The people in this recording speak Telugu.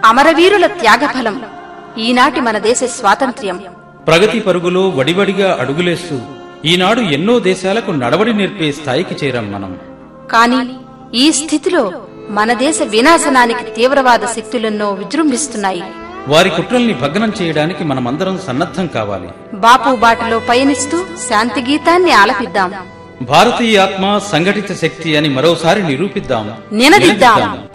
అమరవీరుల త్యాగఫలం ఈనాటి మన దేశ స్వాతంత్ర్యం. ప్రగతి పరుగులో వడివడిగా అడుగులేస్తూ ఈనాడు ఎన్నో దేశాలకు నడవడి నేర్పే స్థాయికి చేరాం మనం. కాని ఈ స్థితిలో మన దేశ వినాశనానికి తీవ్రవాద శక్తులెన్నో విజృంభిస్తున్నాయి. వారి కుట్రల్ని భగ్నం చేయడానికి మనమందరం సన్నద్ధం కావాలి. బాపు బాటలో పయనిస్తూ శాంతి గీతాన్ని ఆలపిద్దాం. భారతీయ ఆత్మ సంఘటిత శక్తి అని మరోసారి నిరూపిద్దాం, నినదిద్దాం.